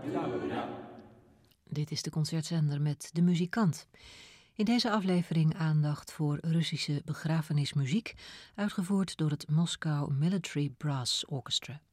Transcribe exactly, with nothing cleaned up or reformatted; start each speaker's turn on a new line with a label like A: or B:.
A: Dit is de concertzender met De Muzikant. In deze aflevering aandacht voor Russische begrafenismuziek, uitgevoerd door het Moscow Military Brass Orchestra.